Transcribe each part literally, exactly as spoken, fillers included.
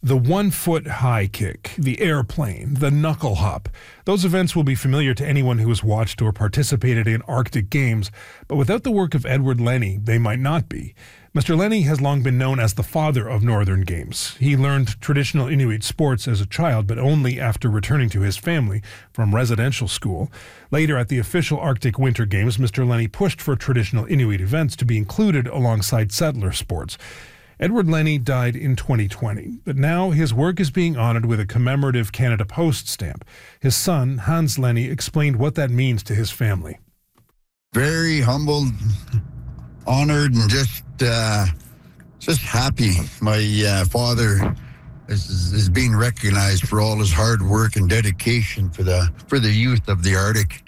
The one-foot high kick, the airplane, the knuckle hop. Those events will be familiar to anyone who has watched or participated in Arctic Games, but without the work of Edward Lenny, they might not be. Mister Lenny has long been known as the father of Northern Games. He learned traditional Inuit sports as a child, but only after returning to his family from residential school. Later, at the official Arctic Winter Games, Mister Lenny pushed for traditional Inuit events to be included alongside settler sports. Edward Lenny died in twenty twenty, but now his work is being honored with a commemorative Canada Post stamp. His son, Hans Lenny, explained what that means to his family. Very humbled, honored, and just uh, just happy. My uh, father is, is being recognized for all his hard work and dedication for the for the youth of the Arctic.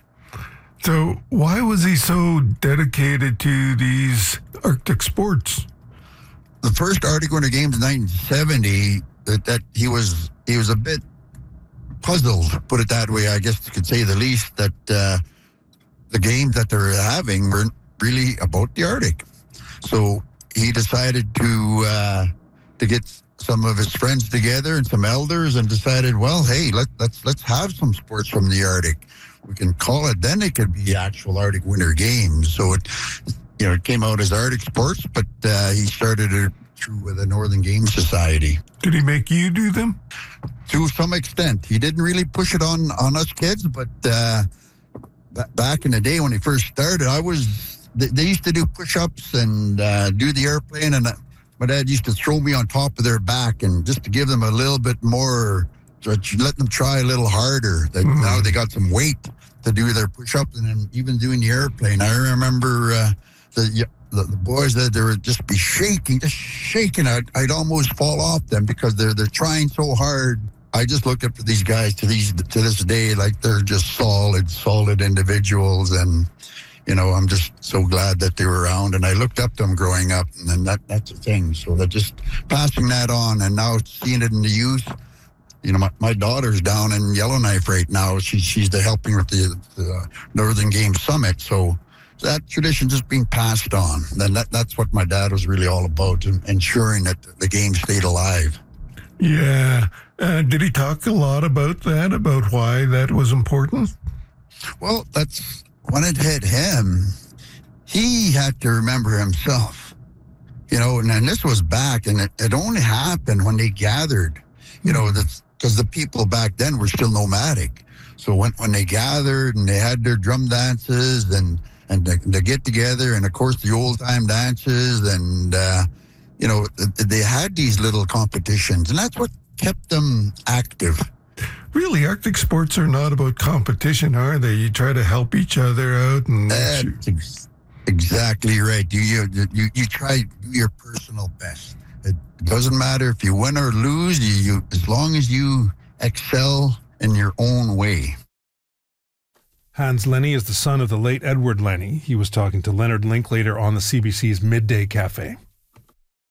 So why was he so dedicated to these Arctic sports? The first Arctic Winter Games in nineteen seventy, that, that he was he was a bit puzzled, put it that way, I guess you could say the least, that uh, the games that they're having weren't really about the Arctic. So he decided to uh, to get some of his friends together and some elders and decided, well, hey, let, let's let's have some sports from the Arctic. We can call it, then it could be actual Arctic Winter Games. So it You know, it came out as Arctic Sports, but uh, he started it through the Northern Games Society. Did he make you do them? To some extent. He didn't really push it on, on us kids, but uh, b- back in the day when he first started, I was, they, they used to do push-ups and uh, do the airplane, and uh, my dad used to throw me on top of their back and just to give them a little bit more, let them try a little harder. That mm-hmm. Now they got some weight to do their push-ups and then even doing the airplane. I remember... Uh, The, the the boys that they would just be shaking, just shaking. I'd, I'd almost fall off them because they're they're trying so hard. I just look up to these guys to these to this day like they're just solid, solid individuals, and you know I'm just so glad that they were around. And I looked up to them growing up, and then that that's the thing. So they're just passing that on, and now seeing it in the youth. You know, my, my daughter's down in Yellowknife right now. She she's the helping with the, the Northern Games Summit. So. That tradition just being passed on. And that, that's what my dad was really all about, ensuring that the game stayed alive. Yeah. Uh, did he talk a lot about that, about why that was important? Well, that's when it hit him, he had to remember himself. You know, and, and this was back, and it, it only happened when they gathered, you know, because the people back then were still nomadic. So when, when they gathered and they had their drum dances and and to, to get together, and of course the old time dances, and uh, you know they had these little competitions, and that's what kept them active. Really, Arctic sports are not about competition, are they? You try to help each other out, and that's ex- exactly right. You, you you you try to do your personal best. It doesn't matter if you win or lose. You, you as long as you excel in your own way. Hans Lenny is the son of the late Edward Lenny. He was talking to Leonard Linklater on the C B C's Midday Cafe.